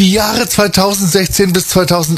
Die Jahre 2016 bis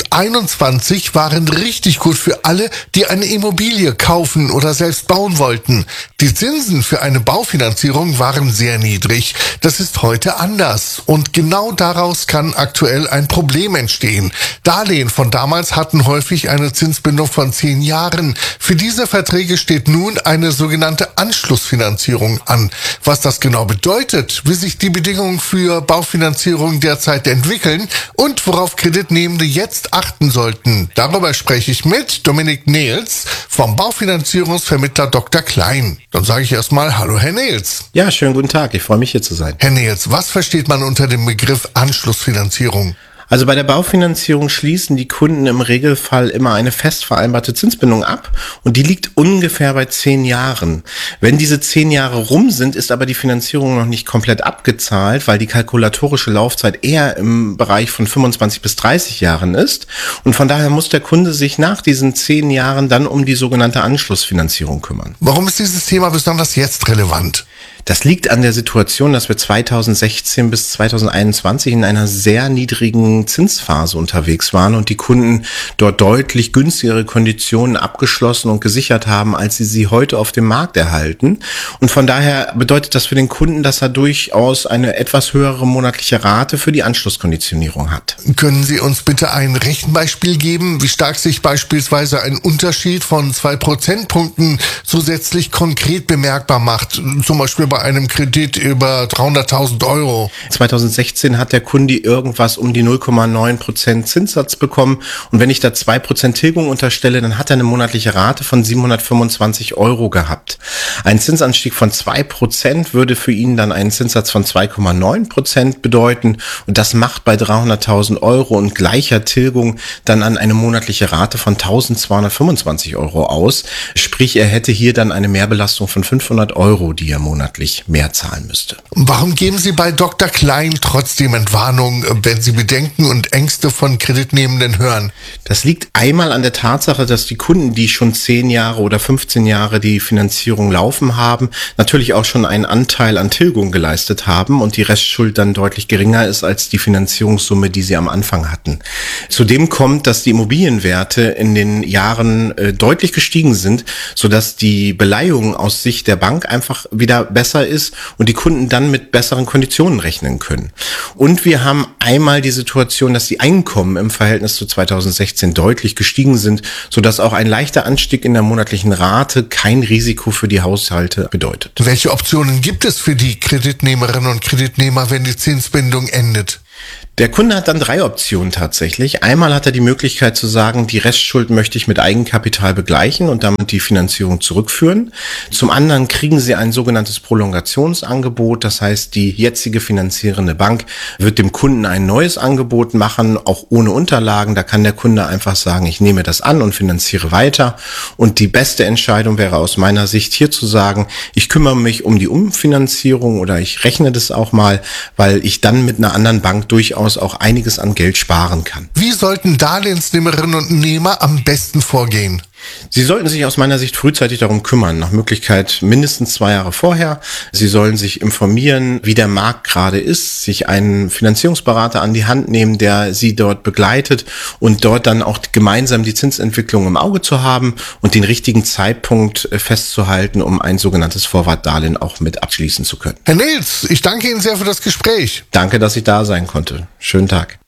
2021 waren richtig gut für alle, die eine Immobilie kaufen oder selbst bauen wollten. Die Zinsen für eine Baufinanzierung waren sehr niedrig. Das ist heute anders. Und genau daraus kann aktuell ein Problem entstehen. Darlehen von damals hatten häufig eine Zinsbindung von 10 Jahren. Für diese Verträge steht nun eine sogenannte Anschlussfinanzierung an. Was das genau bedeutet, wie sich die Bedingungen für Baufinanzierung derzeit entwickeln und worauf Kreditnehmende jetzt achten sollten. Darüber spreche ich mit Dominik Nehls vom Baufinanzierungsvermittler Dr. Klein. Dann sage ich erstmal Hallo, Herr Nehls. Ja, schönen guten Tag. Ich freue mich, hier zu sein. Herr Nehls, was versteht man unter dem Begriff Anschlussfinanzierung? Also bei der Baufinanzierung schließen die Kunden im Regelfall immer eine fest vereinbarte Zinsbindung ab und die liegt ungefähr bei 10 Jahren. Wenn diese 10 Jahre rum sind, ist aber die Finanzierung noch nicht komplett abgezahlt, weil die kalkulatorische Laufzeit eher im Bereich von 25 bis 30 Jahren ist und von daher muss der Kunde sich nach diesen 10 Jahren dann um die sogenannte Anschlussfinanzierung kümmern. Warum ist dieses Thema besonders jetzt relevant? Das liegt an der Situation, dass wir 2016 bis 2021 in einer sehr niedrigen Zinsphase unterwegs waren und die Kunden dort deutlich günstigere Konditionen abgeschlossen und gesichert haben, als sie heute auf dem Markt erhalten. Und von daher bedeutet das für den Kunden, dass er durchaus eine etwas höhere monatliche Rate für die Anschlusskonditionierung hat. Können Sie uns bitte ein Rechenbeispiel geben, wie stark sich beispielsweise ein Unterschied von 2 Prozentpunkten zusätzlich konkret bemerkbar macht, zum Beispiel bei einem Kredit über 300.000 Euro. 2016 hat der Kunde irgendwas um die 0,9% Zinssatz bekommen und wenn ich da 2% Tilgung unterstelle, dann hat er eine monatliche Rate von 725 Euro gehabt. Ein Zinsanstieg von 2% würde für ihn dann einen Zinssatz von 2,9% bedeuten und das macht bei 300.000 Euro und gleicher Tilgung dann an eine monatliche Rate von 1.225 Euro aus. Sprich, er hätte hier dann eine Mehrbelastung von 500 Euro, die er monatlich mehr zahlen müsste. Warum geben Sie bei Dr. Klein trotzdem Entwarnung, wenn Sie Bedenken und Ängste von Kreditnehmenden hören? Das liegt einmal an der Tatsache, dass die Kunden, die schon 10 Jahre oder 15 Jahre die Finanzierung laufen haben, natürlich auch schon einen Anteil an Tilgung geleistet haben und die Restschuld dann deutlich geringer ist als die Finanzierungssumme, die sie am Anfang hatten. Zudem kommt, dass die Immobilienwerte in den Jahren deutlich gestiegen sind, sodass die Beleihung aus Sicht der Bank einfach wieder besser ist und die Kunden dann mit besseren Konditionen rechnen können. Und wir haben einmal die Situation, dass die Einkommen im Verhältnis zu 2016 deutlich gestiegen sind, sodass auch ein leichter Anstieg in der monatlichen Rate kein Risiko für die Haushalte bedeutet. Welche Optionen gibt es für die Kreditnehmerinnen und Kreditnehmer, wenn die Zinsbindung endet? Der Kunde hat dann 3 Optionen tatsächlich. Einmal hat er die Möglichkeit zu sagen, die Restschuld möchte ich mit Eigenkapital begleichen und damit die Finanzierung zurückführen. Zum anderen kriegen Sie ein sogenanntes Prolongationsangebot. Das heißt, die jetzige finanzierende Bank wird dem Kunden ein neues Angebot machen, auch ohne Unterlagen. Da kann der Kunde einfach sagen, ich nehme das an und finanziere weiter. Und die beste Entscheidung wäre aus meiner Sicht hier zu sagen, ich kümmere mich um die Umfinanzierung oder ich rechne das auch mal, weil ich dann mit einer anderen Bank durchaus auch einiges an Geld sparen kann. Wie sollten Darlehensnehmerinnen und Nehmer am besten vorgehen? Sie sollten sich aus meiner Sicht frühzeitig darum kümmern, nach Möglichkeit mindestens 2 Jahre vorher. Sie sollen sich informieren, wie der Markt gerade ist, sich einen Finanzierungsberater an die Hand nehmen, der Sie dort begleitet und dort dann auch gemeinsam die Zinsentwicklung im Auge zu haben und den richtigen Zeitpunkt festzuhalten, um ein sogenanntes Vorwartdarlehen auch mit abschließen zu können. Herr Nehls, ich danke Ihnen sehr für das Gespräch. Danke, dass ich da sein konnte. Schönen Tag.